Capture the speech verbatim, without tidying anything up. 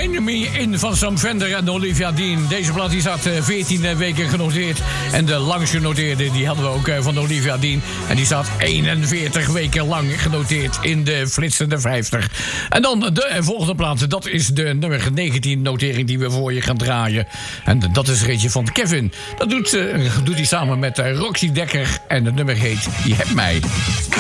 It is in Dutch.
Rein Me In van Sam Fender en Olivia Dean. Deze plaat die staat veertien weken genoteerd. En de langst genoteerde die hadden we ook van Olivia Dean. En die staat eenenveertig weken lang genoteerd in de flitsende vijftig. En dan de volgende plaat. Dat is de nummer negentien notering die we voor je gaan draaien. En dat is er eentje van Kevin. Dat doet, uh, doet hij samen met uh, Roxy Dekker. En het nummer heet Je hebt mij.